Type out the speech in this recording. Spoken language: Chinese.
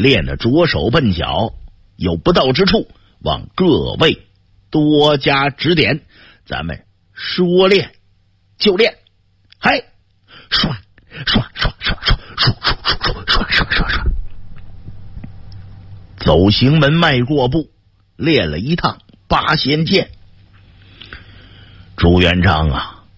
练得着手笨脚，有不到之处，望各位多加指点。咱们说练就练，嗨，刷刷刷刷刷刷刷刷刷刷刷刷，走行门迈过步，练了一趟八仙剑。朱元璋啊，